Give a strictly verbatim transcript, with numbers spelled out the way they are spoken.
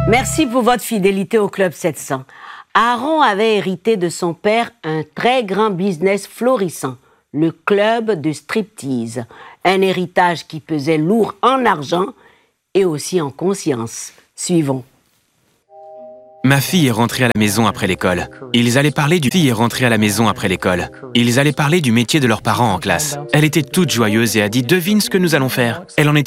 Merci pour votre fidélité au Club sept cents. Aaron avait hérité de son père un très grand business florissant, le club de striptease. Un héritage qui pesait lourd en argent et aussi en conscience. Suivons. Ma fille est rentrée à la maison après l'école. Ils allaient parler du fille est rentrée à la maison après l'école. Ils allaient parler du métier de leurs parents en classe. Elle était toute joyeuse et a dit « Devine ce que nous allons faire ». Elle en était